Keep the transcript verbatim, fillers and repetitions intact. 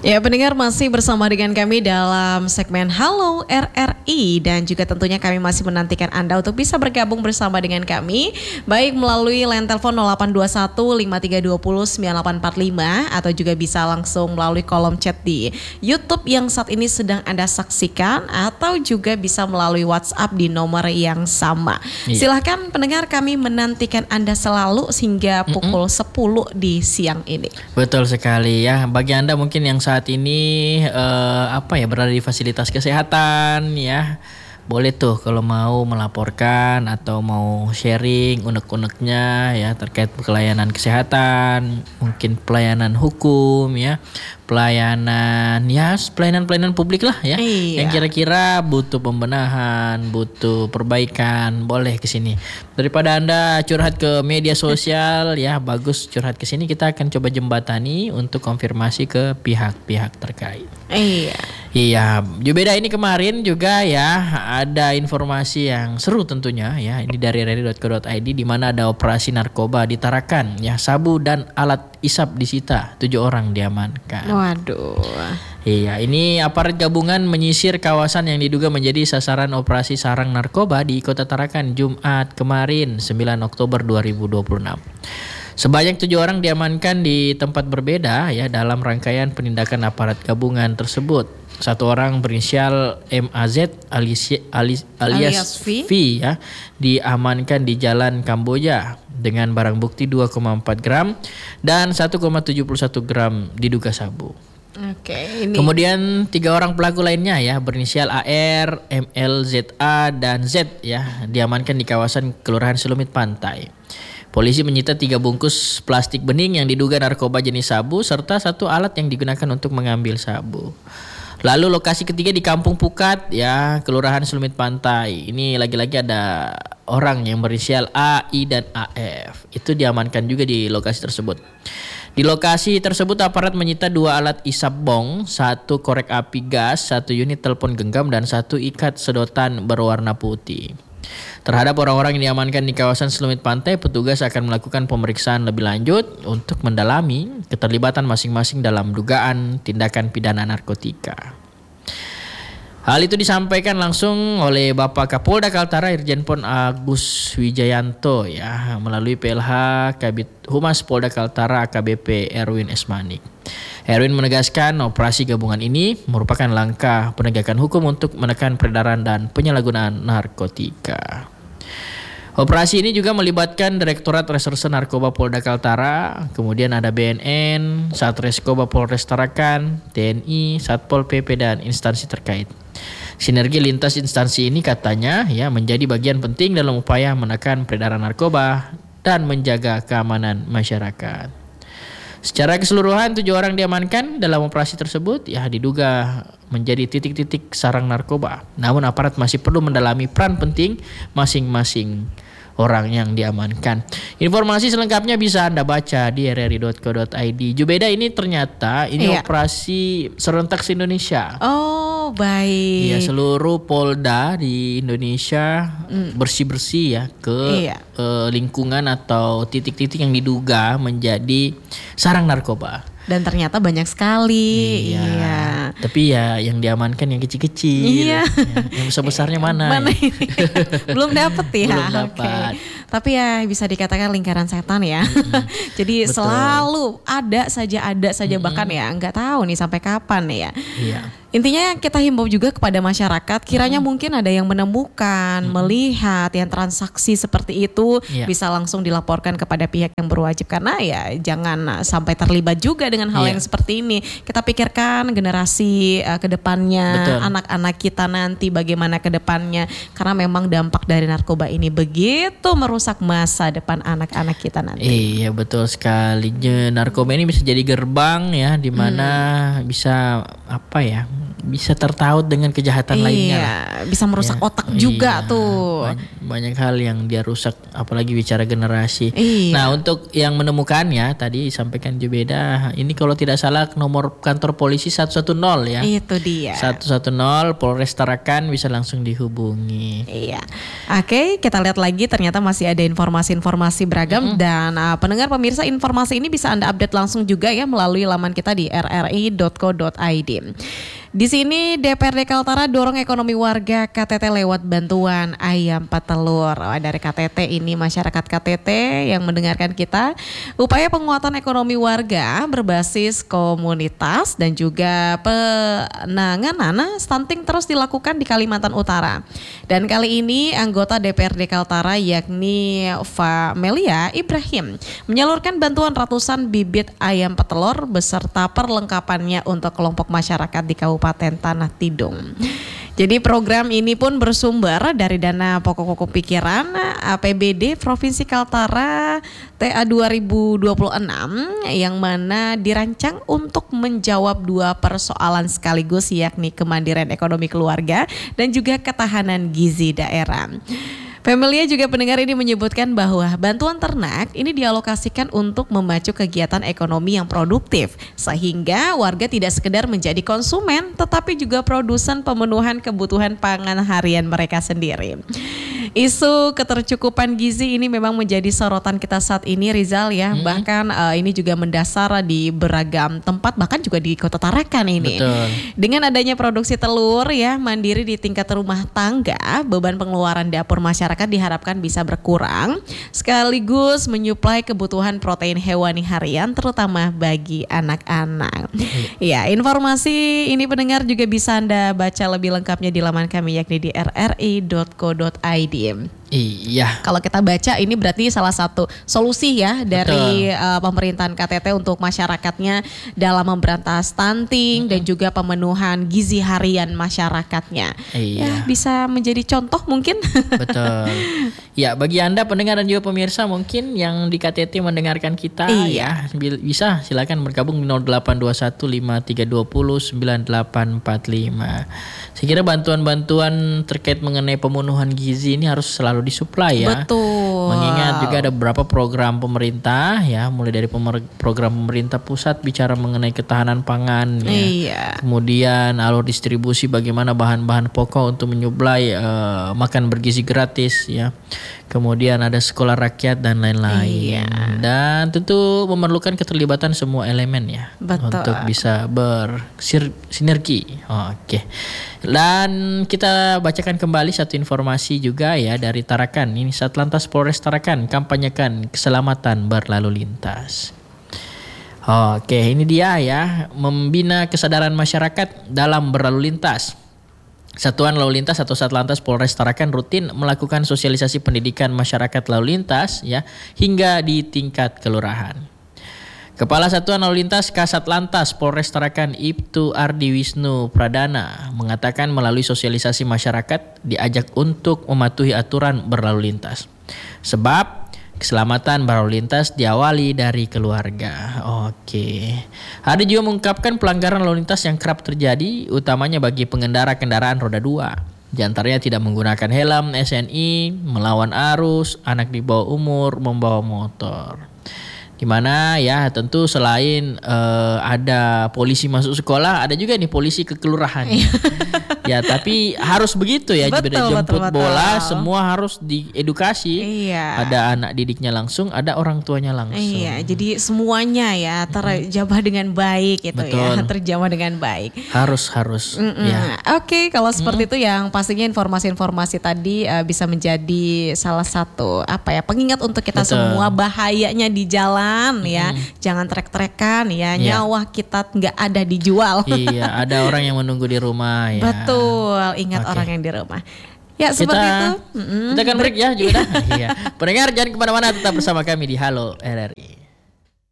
Ya, pendengar masih bersama dengan kami dalam segmen Halo R R I dan juga tentunya kami masih menantikan Anda untuk bisa bergabung bersama dengan kami baik melalui line telepon nol delapan dua satu lima tiga dua nol sembilan delapan empat lima atau juga bisa langsung melalui kolom chat di YouTube yang saat ini sedang Anda saksikan atau juga bisa melalui WhatsApp di nomor yang sama. Iya. Silahkan pendengar, kami menantikan Anda selalu hingga pukul Mm-mm. sepuluh di siang ini. Betul sekali ya. Bagi Anda mungkin yang saat ini uh, apa ya berada di fasilitas kesehatan ya, boleh tuh kalau mau melaporkan atau mau sharing unek-uneknya ya terkait pelayanan kesehatan, mungkin pelayanan hukum ya, pelayanan ya pelayanan-pelayanan publik lah ya, iya. Yang kira-kira butuh pembenahan, butuh perbaikan, boleh ke sini. Daripada Anda curhat ke media sosial ya, bagus curhat ke sini, kita akan coba jembatani untuk konfirmasi ke pihak-pihak terkait. Iya. Iya, Jubeda ini kemarin juga ya ada informasi yang seru tentunya ya. Ini dari r r i dot co dot i d di mana ada operasi narkoba di Tarakan ya, sabu dan alat isap disita, tujuh orang diamankan. Waduh. Iya, ini aparat gabungan menyisir kawasan yang diduga menjadi sasaran operasi sarang narkoba di Kota Tarakan Jumat kemarin sembilan Oktober dua ribu dua puluh enam. Sebanyak tujuh orang diamankan di tempat berbeda ya dalam rangkaian penindakan aparat gabungan tersebut. Satu orang berinisial M A Z alias, alias, alias V. V ya diamankan di Jalan Kamboja dengan barang bukti dua koma empat gram dan satu koma tujuh satu gram diduga sabu. Oke, ini. Kemudian tiga orang pelaku lainnya ya berinisial A R, M L, Z A dan Z ya diamankan di kawasan Kelurahan Selumit Pantai. Polisi menyita tiga bungkus plastik bening yang diduga narkoba jenis sabu serta satu alat yang digunakan untuk mengambil sabu. Lalu lokasi ketiga di Kampung Pukat ya, Kelurahan Selumit Pantai. Ini lagi-lagi ada orang yang berinisial A, I dan A F. Itu diamankan juga di lokasi tersebut. Di lokasi tersebut aparat menyita dua alat isap bong, satu korek api gas, satu unit telepon genggam dan satu ikat sedotan berwarna putih. Terhadap orang-orang yang diamankan di kawasan Selumit Pantai, petugas akan melakukan pemeriksaan lebih lanjut untuk mendalami keterlibatan masing-masing dalam dugaan tindakan pidana narkotika. Hal itu disampaikan langsung oleh Bapak Kapolda Kaltara Irjen Pol Agus Wijayanto ya melalui P L H Kabid Humas Polda Kaltara A K B P Erwin Esmanik. Erwin menegaskan operasi gabungan ini merupakan langkah penegakan hukum untuk menekan peredaran dan penyalahgunaan narkotika. Operasi ini juga melibatkan Direktorat Reserse Narkoba Polda Kaltara, kemudian ada B N N, Satreskoba Polres Tarakan, T N I, Satpol P P dan instansi terkait. Sinergi lintas instansi ini katanya ya menjadi bagian penting dalam upaya menekan peredaran narkoba dan menjaga keamanan masyarakat. Secara keseluruhan tujuh orang diamankan dalam operasi tersebut ya diduga menjadi titik-titik sarang narkoba. Namun aparat masih perlu mendalami peran penting masing-masing orang yang diamankan. Informasi selengkapnya bisa Anda baca di r r i dot co dot i d. Jubeda ini ternyata ini iya. Operasi serentak se-Indonesia. Oh, baik. Ya, seluruh polda di Indonesia mm. bersih-bersih ya ke iya. uh, lingkungan atau titik-titik yang diduga menjadi sarang narkoba. Dan ternyata banyak sekali. Iya. iya. Tapi ya yang diamankan yang kecil-kecil. Iya. Ya, yang besar-besarnya mana? Mana ini? Belum dapat ya. Belum dapat. Okay. Tapi ya bisa dikatakan lingkaran setan ya. Mm-hmm. Jadi betul. Selalu ada saja ada saja mm-hmm. bahkan ya nggak tahu nih sampai kapan ya. Iya. Intinya kita himbau juga kepada masyarakat, kiranya hmm. mungkin ada yang menemukan, hmm. melihat yang transaksi seperti itu yeah. bisa langsung dilaporkan kepada pihak yang berwajib. Karena ya jangan sampai terlibat juga dengan hal yeah. yang seperti ini. Kita pikirkan generasi uh, kedepannya, betul. Anak-anak kita nanti bagaimana kedepannya. Karena memang dampak dari narkoba ini begitu merusak masa depan anak-anak kita nanti. Iya betul sekali. Narkoba ini bisa jadi gerbang ya, di mana hmm. bisa apa ya? bisa tertaut dengan kejahatan iya, lainnya lah. Bisa merusak ya, otak juga iya, tuh. Banyak, banyak hal yang dia rusak, apalagi bicara generasi. Iya. Nah untuk yang menemukannya tadi sampaikan Jubeda, ini kalau tidak salah nomor kantor polisi satu satu nol ya. Itu dia. satu satu nol Polres Tarakan, bisa langsung dihubungi. Iya. Oke, kita lihat lagi ternyata masih ada informasi-informasi beragam mm-hmm. dan uh, pendengar pemirsa, informasi ini bisa Anda update langsung juga ya melalui laman kita di r r i dot co dot i d. Di sini D P R D Kaltara dorong ekonomi warga K T T lewat bantuan ayam petelur. Oh, dari K T T ini masyarakat K T T yang mendengarkan kita, upaya penguatan ekonomi warga berbasis komunitas dan juga penanganan stunting terus dilakukan di Kalimantan Utara. Dan kali ini anggota D P R D Kaltara yakni Famelia Ibrahim menyalurkan bantuan ratusan bibit ayam petelur beserta perlengkapannya untuk kelompok masyarakat di Kabupaten Tanah Tidung. Jadi program ini pun bersumber dari dana pokok-pokok pikiran A P B D Provinsi Kaltara T A dua ribu dua puluh enam yang mana dirancang untuk menjawab dua persoalan sekaligus, yakni kemandirian ekonomi keluarga dan juga ketahanan gizi daerah. Familia juga pendengar ini menyebutkan bahwa bantuan ternak ini dialokasikan untuk memacu kegiatan ekonomi yang produktif sehingga warga tidak sekedar menjadi konsumen tetapi juga produsen pemenuhan kebutuhan pangan harian mereka sendiri. Isu ketercukupan gizi ini memang menjadi sorotan kita saat ini, Rizal ya. Hmm. Bahkan uh, ini juga mendasar di beragam tempat, bahkan juga di Kota Tarakan ini. Betul. Dengan adanya produksi telur ya mandiri di tingkat rumah tangga, beban pengeluaran dapur masyarakat diharapkan bisa berkurang sekaligus menyuplai kebutuhan protein hewani harian terutama bagi anak-anak. Hmm. Ya, informasi ini pendengar juga bisa Anda baca lebih lengkapnya di laman kami yakni di r r i dot co dot i d. Iya. Kalau kita baca ini berarti salah satu solusi ya dari uh, pemerintahan K T T untuk masyarakatnya dalam memberantas stunting mm-hmm. dan juga pemenuhan gizi harian masyarakatnya. Iya. Ya, bisa menjadi contoh mungkin. Betul. Ya, bagi Anda pendengar dan juga pemirsa mungkin yang di K T T mendengarkan kita iya. ya, bisa silakan bergabung di nol delapan dua satu lima tiga dua nol sembilan delapan empat lima. Saya kira bantuan-bantuan terkait mengenai pemenuhan gizi ini harus selalu disuplai ya. Betul. Mengingat juga ada beberapa program pemerintah ya, mulai dari pemer- program pemerintah pusat bicara mengenai ketahanan pangan ya. Iya. Kemudian alur distribusi bagaimana bahan-bahan pokok untuk menyuplai uh, makan bergizi gratis ya. Kemudian ada sekolah rakyat dan lain-lain. Iya. Dan tentu memerlukan keterlibatan semua elemen ya. Betul. Untuk bisa bersinergi. Oke. Dan kita bacakan kembali satu informasi juga ya dari Tarakan. Ini Satlantas Polres Tarakan kampanyekan keselamatan berlalu lintas. Oke, ini dia ya, membina kesadaran masyarakat dalam berlalu lintas. Satuan Lalu Lintas atau Satlantas Polres Tarakan rutin melakukan sosialisasi pendidikan masyarakat lalu lintas ya hingga di tingkat kelurahan. Kepala Satuan Lalu Lintas Kasat Lantas Polres Tarakan Ibtu Ardi Wisnu Pradana mengatakan melalui sosialisasi masyarakat diajak untuk mematuhi aturan berlalu lintas. Sebab keselamatan berlalu lintas diawali dari keluarga. Oke. Ardi juga mengungkapkan pelanggaran lalu lintas yang kerap terjadi utamanya bagi pengendara kendaraan roda dua. Di antaranya tidak menggunakan helm S N I, melawan arus, anak di bawah umur, membawa motor. Di mana ya tentu selain uh, ada polisi masuk sekolah, ada juga nih polisi ke kelurahan. Ya tapi harus begitu ya, betul, jemput betul, bola betul. Semua harus diedukasi. Iya. Ada anak didiknya langsung, ada orang tuanya langsung. Iya, jadi semuanya ya terjamah dengan baik gitu. Betul. Ya, terjamah dengan baik. Harus harus. Ya. Oke, kalau seperti mm. itu yang pastinya informasi-informasi tadi uh, bisa menjadi salah satu apa ya pengingat untuk kita betul. Semua bahayanya di jalan ya. Mm. Jangan trek-trekan ya, yeah. Nyawa kita nggak ada dijual. Iya, ada orang yang menunggu di rumah ya. Betul. Betul, ingat okay. orang yang di rumah. Ya seperti kita, itu. Mm-hmm. Kita akan break ya juga. Iya. Pendengar jangan kemana-mana, tetap bersama kami di Halo R R I.